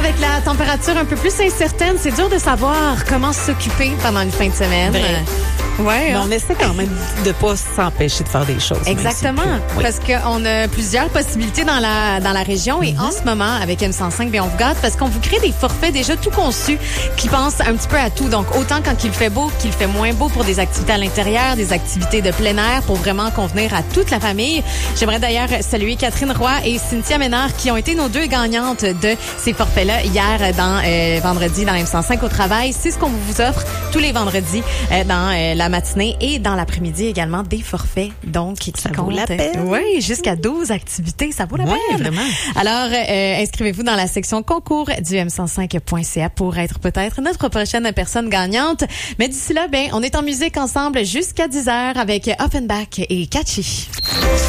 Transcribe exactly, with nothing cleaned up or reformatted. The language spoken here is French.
avec la température un peu plus incertaine, c'est dur de savoir comment s'occuper pendant une fin de semaine. Vrai. Ouais, Mais hein? on essaie quand même de pas s'empêcher de faire des choses. Exactement, oui. parce qu'on a plusieurs possibilités dans la dans la région et mm-hmm. en ce moment, avec M cent cinq, bien, on vous gâte parce qu'on vous crée des forfaits déjà tout conçus qui pensent un petit peu à tout. Donc, autant quand il fait beau qu'il fait moins beau pour des activités à l'intérieur, des activités de plein air pour vraiment convenir à toute la famille. J'aimerais d'ailleurs saluer Catherine Roy et Cynthia Ménard qui ont été nos deux gagnantes de ces forfaits-là hier dans euh, vendredi dans M cent cinq au travail. C'est ce qu'on vous offre tous les vendredis euh, dans euh, la matinée et dans l'après-midi également des forfaits. Donc, qui ça vaut la peine. Oui, jusqu'à douze activités, ça vaut la ouais, peine. Vraiment. Alors, euh, inscrivez-vous dans la section concours du M cent cinq point C A pour être peut-être notre prochaine personne gagnante. Mais d'ici là, ben, on est en musique ensemble jusqu'à dix heures avec Offenbach et Catchy.